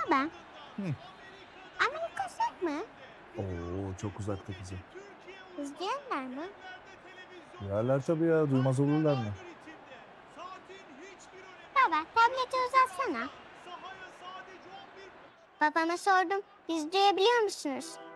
Baba, Hı. Amerika uzak mı? Oo, çok uzakta kızım. İzleyenler mi? Yerler tabii ya, duymaz olurlar mı? Baba, tableti uzatsana. Babama sordum, biz duyabiliyor musunuz?